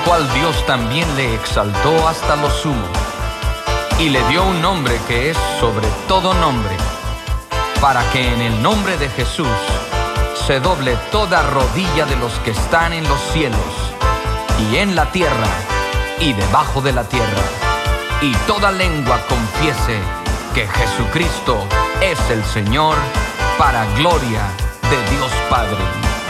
cual Dios también le exaltó hasta lo sumo, y le dio un nombre que es sobre todo nombre, para que en el nombre de Jesús se doble toda rodilla de los que están en los cielos, y en la tierra, y debajo de la tierra, y toda lengua confiese que Jesucristo es el Señor, para gloria de Dios Padre.